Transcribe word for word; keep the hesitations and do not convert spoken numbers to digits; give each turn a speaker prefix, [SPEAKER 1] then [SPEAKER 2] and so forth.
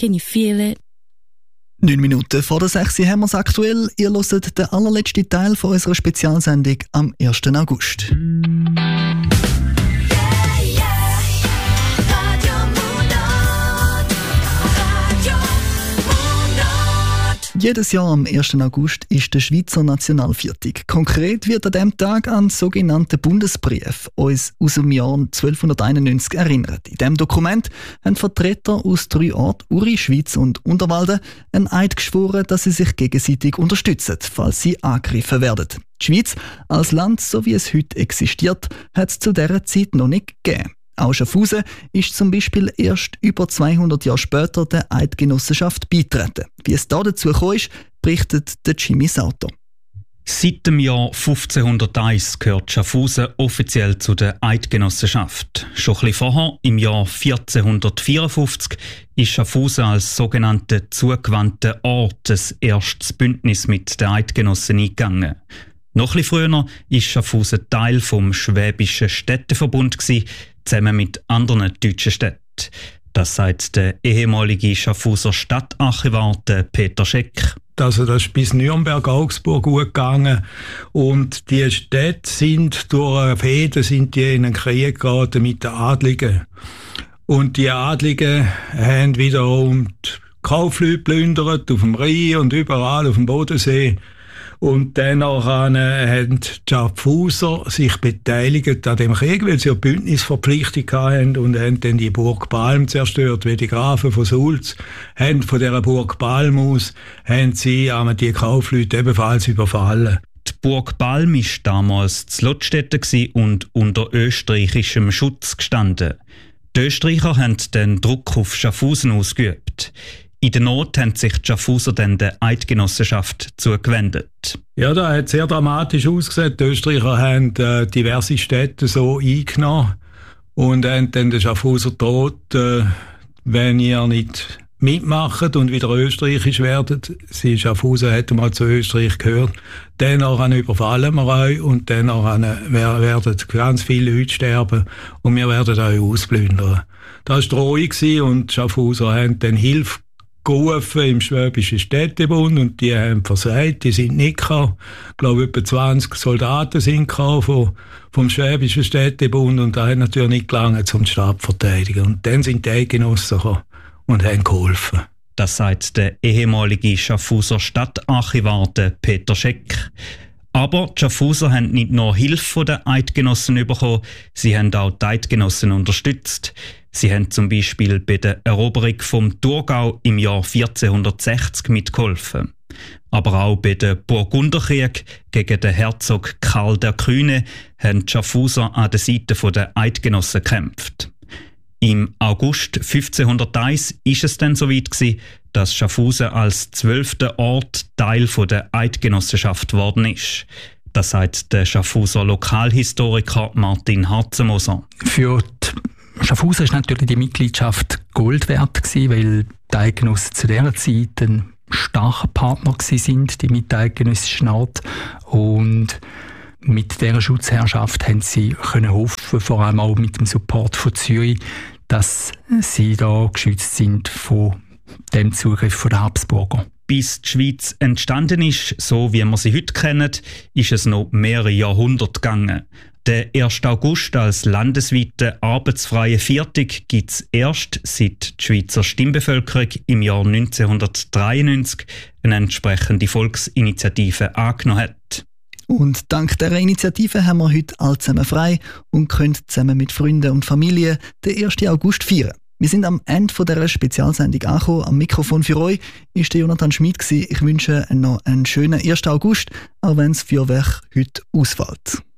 [SPEAKER 1] Can you feel it?
[SPEAKER 2] Neun Minuten vor der sechs haben wir es aktuell. Ihr hört den allerletzten Teil von unserer Spezialsendung am ersten August. Jedes Jahr am ersten August ist der Schweizer Nationalviertag. Konkret wird an diesem Tag an den sogenannten Bundesbrief uns aus dem Jahr zwölfhunderteinundneunzig erinnert. In diesem Dokument haben Vertreter aus drei Orten, Uri, Schwyz und Unterwalden, einen Eid geschworen, dass sie sich gegenseitig unterstützen, falls sie angegriffen werden. Die Schweiz als Land, so wie es heute existiert, hat es zu dieser Zeit noch nicht gegeben. Auch Schaffhausen ist zum Beispiel erst über zweihundert Jahre später der Eidgenossenschaft beitreten. Wie es da dazu gekommen ist, berichtet der Jimmy Sauter.
[SPEAKER 3] Seit dem Jahr fünfzehnhunderteins gehört Schaffhausen offiziell zu der Eidgenossenschaft. Schon ein bisschen vorher, im Jahr vierzehnhundertvierundfünfzig, ist Schaffhausen als sogenannte zugewandte Ort das erste Bündnis mit den Eidgenossen eingegangen. Noch ein bisschen früher war Schaffhausen Teil vom Schwäbischen Städteverbund, zusammen mit anderen deutschen Städten. Das sagt der ehemalige Schaffhauser Stadtarchivar Peter Scheck.
[SPEAKER 4] Also das ist bis Nürnberg-Augsburg gut gegangen und die Städte sind durch eine Fehde sind die in einen Krieg geraten mit den Adligen. Und die Adligen haben wiederum die Kaufleute plündert auf dem Rhein und überall auf dem Bodensee. Und dann haben die Schaffhauser sich beteiligt an dem Krieg, weil sie eine Bündnisverpflichtung hatten und haben dann die Burg Balm zerstört, wie die Grafen von Sulz haben von dieser Burg Balm aus haben sie die Kaufleute ebenfalls überfallen.
[SPEAKER 3] Die Burg Balm war damals in Lottstetten und unter österreichischem Schutz gestanden. Die Österreicher haben den Druck auf Schaffhausen ausgeübt. In der Not haben sich die Schaffhauser dann der Eidgenossenschaft zugewendet.
[SPEAKER 4] Ja, das hat sehr dramatisch ausgesehen. Die Österreicher haben äh, diverse Städte so eingenommen und haben dann den Schaffhauser gedroht, äh, wenn ihr nicht mitmacht und wieder österreichisch werdet. Sie Schaffhausen hat mal zu Österreich gehört. Dann überfallen wir euch und dann werden ganz viele Leute sterben und wir werden euch ausplündern. Das war Drohung und die Schaffhauser haben dann Hilfe gerufen im Schwäbischen Städtebund und die haben versagt, die sind nicht gekommen. Ich glaube, etwa zwanzig Soldaten sind gekommen vom Schwäbischen Städtebund und da hat natürlich nicht gelangt, um die Stadt zu verteidigen. Und dann sind die Eidgenossen gekommen und haben geholfen.
[SPEAKER 3] Das sagt der ehemalige Schaffhauser Stadtarchivar Peter Scheck. Aber die Schaffhauser haben nicht nur Hilfe von den Eidgenossen bekommen, sie haben auch die Eidgenossen unterstützt. Sie haben zum Beispiel bei der Eroberung vom Thurgau im Jahr vierzehnhundertsechzig mitgeholfen. Aber auch bei dem Burgunderkrieg gegen den Herzog Karl der Kühne haben die Schaffhauser an der Seite der Eidgenossen gekämpft. Im August fünfzehnhunderteins war es dann soweit gewesen, dass Schaffhausen als zwölfter Ort Teil der Eidgenossenschaft geworden ist. Das sagt der Schaffhauser Lokalhistoriker Martin Harzenmoser.
[SPEAKER 5] Für Schaffhausen war natürlich die Mitgliedschaft Gold wert gewesen, weil die Eidgenossen zu dieser Zeit ein starker Partner waren, die miteidgenössischen Art. Und mit dieser Schutzherrschaft haben sie können hoffen, vor allem auch mit dem Support von Zürich, dass sie da geschützt sind von dem Zugriff der Habsburger.
[SPEAKER 3] Bis die Schweiz entstanden ist, so wie wir sie heute kennen, ist es noch mehrere Jahrhunderte gegangen. Der ersten August als landesweite arbeitsfreie Viertag gibt es erst, seit die Schweizer Stimmbevölkerung im Jahr neunzehnhundertdreiundneunzig eine entsprechende Volksinitiative angenommen hat.
[SPEAKER 2] Und dank dieser Initiative haben wir heute alle zusammen frei und können zusammen mit Freunden und Familie den ersten August feiern. Wir sind am Ende dieser Spezialsendung angekommen. Am Mikrofon für euch war der Jonathan Schmid. Ich wünsche noch einen schönen ersten August, auch wenn das Feuerwerk heute ausfällt.